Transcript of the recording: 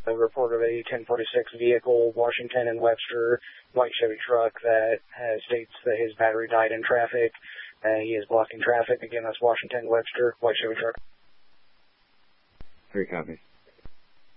A report of a 1046 vehicle, Washington and Webster, white Chevy truck that states that his battery died in traffic. He is blocking traffic. Again, that's Washington, Webster, white Chevy truck. 3 copies.